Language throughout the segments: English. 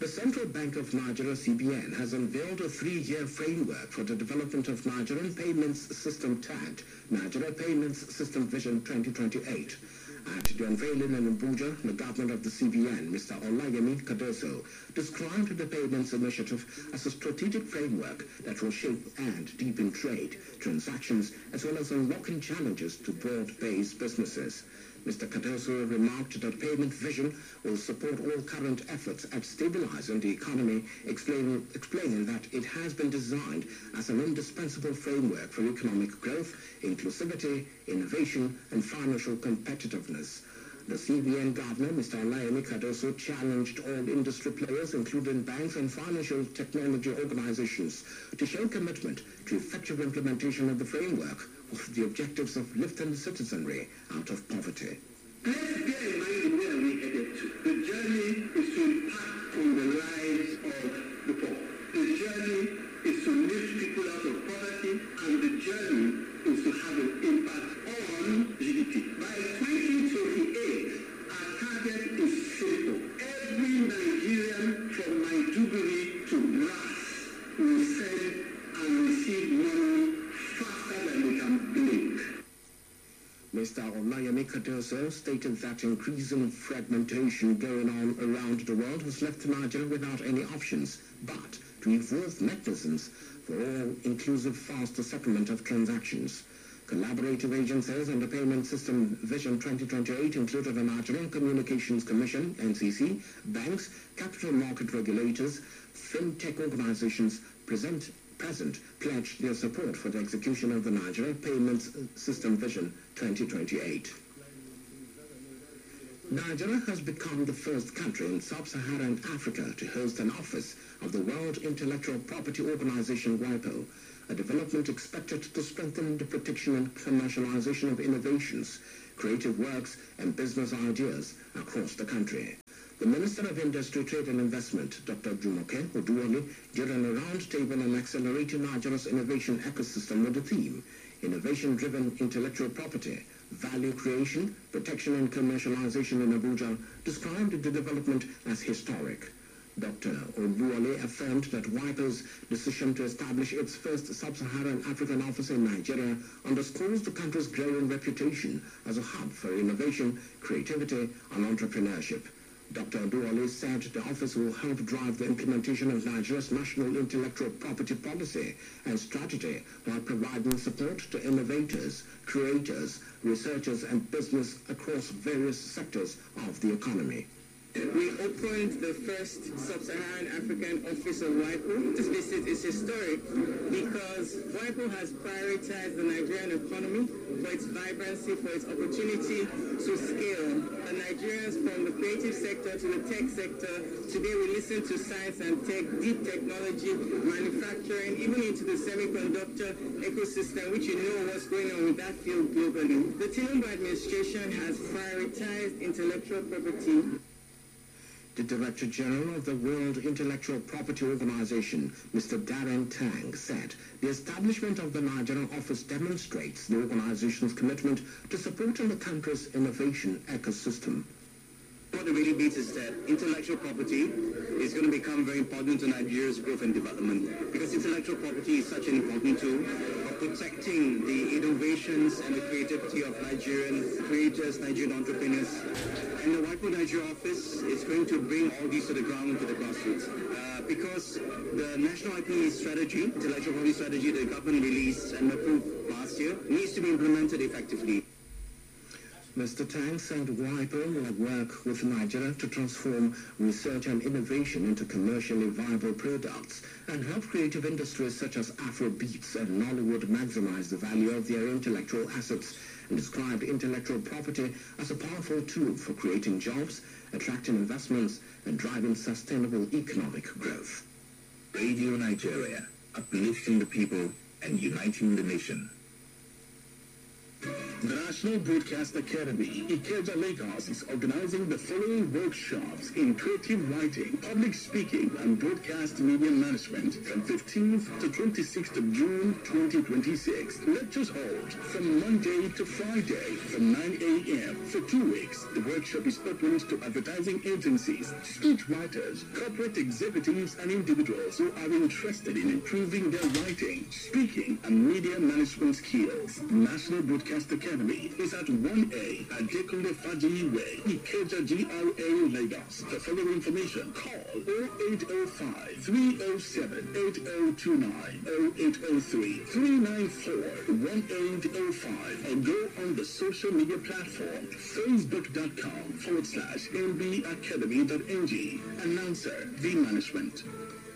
The Central Bank of Nigeria, CBN, has unveiled a 3-year framework for the development of Nigerian payments system tagged Nigeria Payments System Vision 2028. At the unveiling in Abuja, the governor of the CBN, Mr. Olayemi Cardoso, described the payments initiative as a strategic framework that will shape and deepen trade, transactions, as well as unlocking challenges to broad-based businesses. Mr. Cardoso remarked that Payment Vision will support all current efforts at stabilizing the economy, explaining that it has been designed as an indispensable framework for economic growth, inclusivity, innovation, and financial competitiveness. The CBN governor, Mr. Olayemi Cardoso, challenged all industry players, including banks and financial technology organizations, to show commitment to effective implementation of the framework with the objectives of lifting citizenry out of poverty. Let's bear in mind where we headed to. The journey is to impact on the lives of the poor. The journey is to lift people out of poverty, and the journey is to have an impact on GDP. By 2028, our target is simple. Every Nigerian from Maiduguri to Brass will send and receive money faster than we can blink. Mr. Olayemi Cardoso stated that increasing fragmentation going on around the world has left Nigeria without any options but to evolve mechanisms for all-inclusive faster settlement of transactions. Collaborative agencies and the Payment System Vision 2028 included the Nigerian Communications Commission, NCC, banks, capital market regulators, fintech organizations present pledged their support for the execution of the Nigeria Payments System Vision 2028. Nigeria has become the first country in sub-Saharan Africa to host an office of the World Intellectual Property Organization, WIPO, a development expected to strengthen the protection and commercialization of innovations, creative works, and business ideas across the country. The Minister of Industry, Trade and Investment, Dr. Jumoke Oduwole, during a roundtable on accelerating Nigeria's innovation ecosystem with the theme, Innovation-Driven Intellectual Property, Value Creation, Protection and Commercialization in Abuja, described the development as historic. Dr. Oduwole affirmed that WIPO's decision to establish its first sub-Saharan African office in Nigeria underscores the country's growing reputation as a hub for innovation, creativity, and entrepreneurship. Dr. Oduwole said the office will help drive the implementation of Nigeria's national intellectual property policy and strategy while providing support to innovators, creators, researchers, and business across various sectors of the economy. We opened the first sub-Saharan African office of WIPO. This visit is historic because WIPO has prioritized the Nigerian economy for its vibrancy, for its opportunity to scale. The Nigerians from the creative sector to the tech sector, today we listen to science and tech, deep technology, manufacturing, even into the semiconductor ecosystem, which you know what's going on with that field globally. The Tinubu administration has prioritized intellectual property. The Director General of the World Intellectual Property Organization, Mr. Darren Tang, said the establishment of the Nigerian office demonstrates the organization's commitment to supporting the country's innovation ecosystem. What it really means is that intellectual property is going to become very important to Nigeria's growth and development because intellectual property is such an important tool for protecting the innovations and the creativity of Nigerian creators, Nigerian entrepreneurs. And the WIPO Nigeria office is going to bring all these to the ground, to the grassroots. Because the National IP strategy, intellectual property strategy that the government released and approved last year, needs to be implemented effectively. Mr. Tang said WIPO will work with Nigeria to transform research and innovation into commercially viable products and help creative industries such as Afrobeats and Nollywood maximize the value of their intellectual assets, and described intellectual property as a powerful tool for creating jobs, attracting investments, and driving sustainable economic growth. Radio Nigeria, uplifting the people and uniting the nation. The National Broadcast Academy, Ikeja, Lagos, is organizing the following workshops in creative writing, public speaking, and broadcast media management from 15th to 26th of June 2026. Lectures hold from Monday to Friday from 9 a.m. for 2 weeks. The workshop is open to advertising agencies, speech writers, corporate executives, and individuals who are interested in improving their writing, speaking, and media management skills. National Broadcast Academy is at 1A at Adekunle Faji Way, Ikeja, GRA, Lagos. For further information, call 0805 307 8029, 0803 394 1805, or go on the social media platform facebook.com/mbacademy.ng. Announcer, V Management.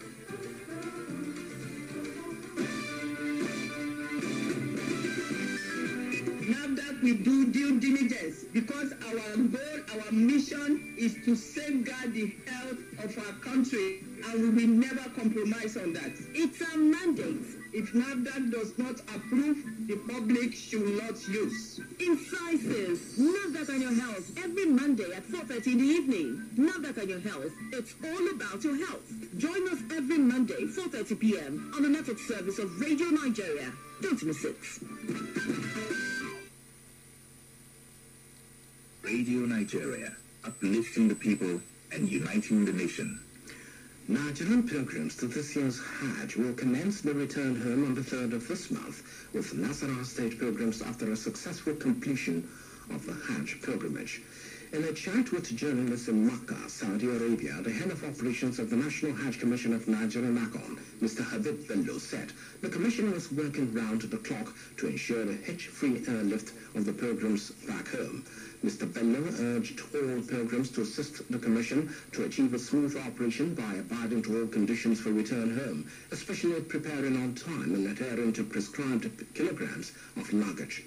We do due diligence because our goal, our mission is to safeguard the health of our country, and we will never compromise on that. It's a mandate. If NAFDAC does not approve, the public should not use. Incisive. NAFDAC on your health every Monday at 4:30 in the evening. NAFDAC on your health. It's all about your health. Join us every Monday, 4:30 p.m. on the network service of Radio Nigeria. Don't miss it. Radio Nigeria, uplifting the people and uniting the nation. Nigerian pilgrims to this year's Hajj will commence their return home on the 3rd of this month, with Nasarawa State pilgrims after a successful completion of the Hajj pilgrimage. In a chat with journalists in Makkah, Saudi Arabia, the head of operations of the National Hajj Commission of Nigeria, NACON, Mr. Habib Bello, said the commission was working round the clock to ensure a hitch-free airlift of the pilgrims back home. Mr. Bello urged all pilgrims to assist the Commission to achieve a smooth operation by abiding to all conditions for return home, especially preparing on time and adhering to prescribed kilograms of luggage.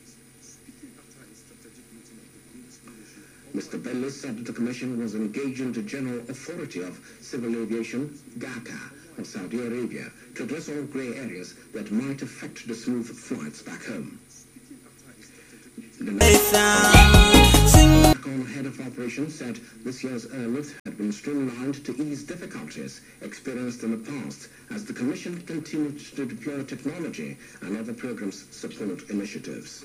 Mr. Bello said that the Commission was engaging the General Authority of Civil Aviation, GACA, of Saudi Arabia to address all grey areas that might affect the smooth flights back home. The NACON head of operations said this year's airlift had been streamlined to ease difficulties experienced in the past as the Commission continued to deploy technology and other programs support initiatives.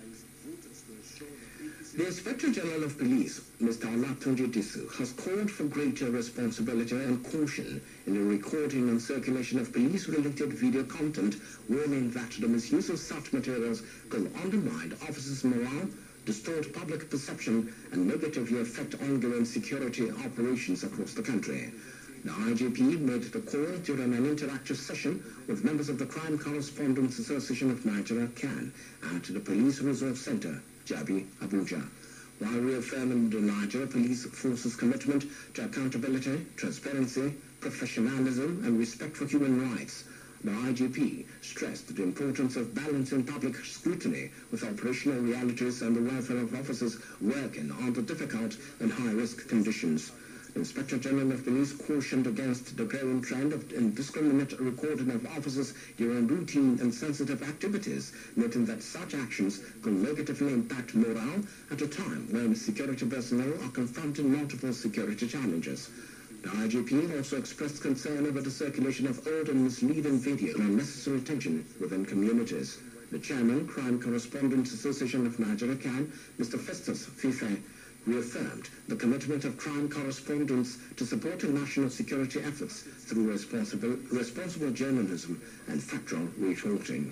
The Inspector General of Police, Mr. Olatunji Disu, has called for greater responsibility and caution in the recording and circulation of police-related video content, warning that the misuse of such materials could undermine officers' morale, distort public perception, and negatively affect ongoing security operations across the country. The IGP made the call during an interactive session with members of the Crime Correspondents Association of Nigeria, CAN, at the Police Resource Center, Jabi, Abuja, while reaffirming the Nigeria Police Force's commitment to accountability, transparency, professionalism, and respect for human rights. The IGP stressed the importance of balancing public scrutiny with operational realities and the welfare of officers working under difficult and high-risk conditions. The Inspector General of Police cautioned against the growing trend of indiscriminate recording of officers during routine and sensitive activities, noting that such actions could negatively impact morale at a time when security personnel are confronting multiple security challenges. The IGP also expressed concern over the circulation of old and misleading video and unnecessary tension within communities. The Chairman, Crime Correspondents Association of Nigeria, CAN, Mr. Festus Fife, reaffirmed the commitment of crime correspondents to supporting national security efforts through responsible journalism and factual reporting.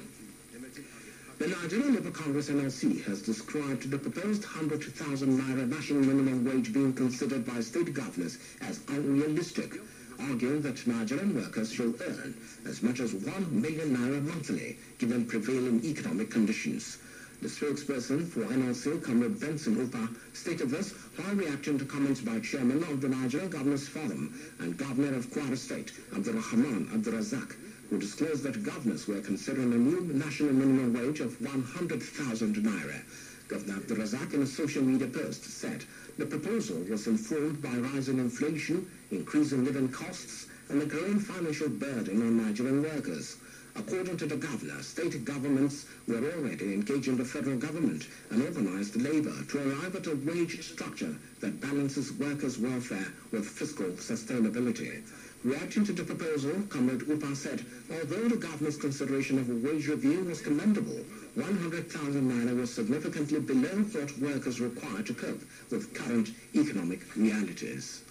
The Nigerian Labour Congress NLC has described the proposed 100,000 naira national minimum wage being considered by state governors as unrealistic, arguing that Nigerian workers should earn as much as 1 million naira monthly given prevailing economic conditions. The spokesperson for NLC, Comrade Benson Opa, stated this while reacting to comments by Chairman of the Nigerian Governors Forum and Governor of Kwara State, Abdurrahman Abdurazak, who disclosed that governors were considering a new national minimum wage of 100,000 naira. Governor Abdurazak, in a social media post, said the proposal was informed by rising inflation, increasing living costs, and the growing financial burden on Nigerian workers. According to the governor, state governments were already engaging the federal government and organized labor to arrive at a wage structure that balances workers' welfare with fiscal sustainability. Reacting to the proposal, Comrade Upa said, although the government's consideration of a wage review was commendable, 100,000 naira was significantly below what workers require to cope with current economic realities.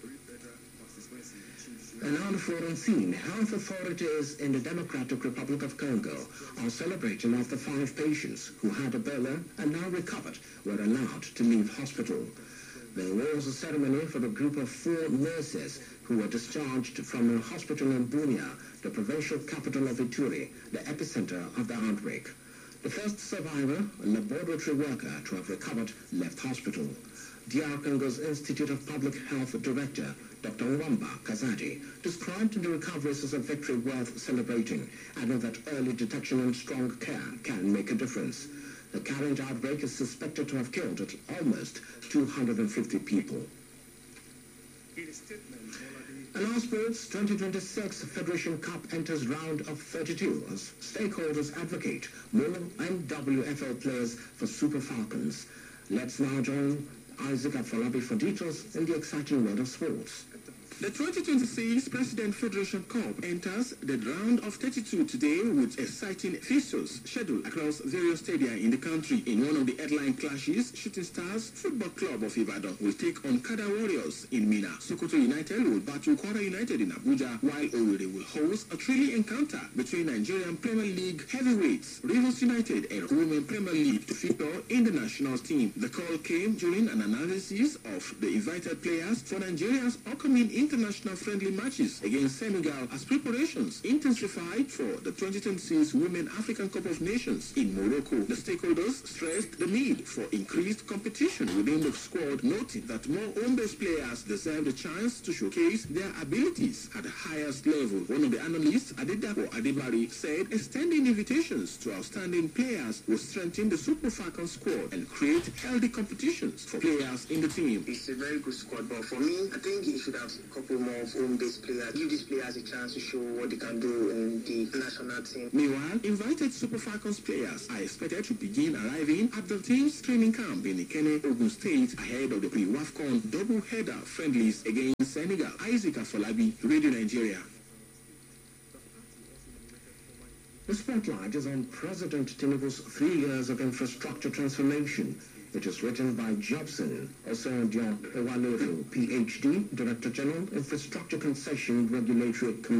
And on the foreign scene, health authorities in the Democratic Republic of Congo are celebrating after 5 patients who had Ebola and now recovered were allowed to leave hospital. There was a ceremony for a group of 4 nurses who were discharged from a hospital in Bunia, the provincial capital of Ituri, the epicenter of the outbreak. The first survivor, a laboratory worker to have recovered, left hospital. DR Congo's Institute of Public Health Director, Dr. Nwamba Kazadi, described the recoveries as a victory worth celebrating, adding that early detection and strong care can make a difference. The current outbreak is suspected to have killed almost 250 people. And our sports 2026 Federation Cup enters round of 32 as stakeholders advocate more NWFL players for Super Falcons. Let's now join Isaac Afolabi for details in the exciting world of sports. The 2026 President Federation Cup enters the round of 32 today with exciting fixtures scheduled across various stadia in the country. In one of the headline clashes, Shooting Stars Football Club of Ibadan will take on Kada Warriors in Mina. Sokoto United will battle Kwara United in Abuja, while Owerri will host a thrilling encounter between Nigerian Premier League heavyweights Rivers United and Women Premier League to feature in the national team. The call came during an analysis of the invited players for Nigeria's upcoming international friendly matches against Senegal as preparations intensified for the 2026 Women African Cup of Nations in Morocco. The stakeholders stressed the need for increased competition within the squad, noting that more home-based players deserve the chance to showcase their abilities at the highest level. One of the analysts, Adedapo Adebari, said extending invitations to outstanding players will strengthen the Super Falcons squad and create healthy competitions for players in the team. It's a very good squad, but for me, I think it should have couple more of home-based players, give these players a chance to show what they can do in the national team. Meanwhile, invited Super Falcons players are expected to begin arriving at the team's training camp in Ikene, Ogun State, ahead of the pre-WAFCON double-header friendlies against Senegal. Isaac Afolabi, Radio Nigeria. The spotlight is on President Tinubu's 3 years of infrastructure transformation. It is written by Jobson Osodion Ewaleru, PhD, Director General, Infrastructure Concession Regulatory Commission.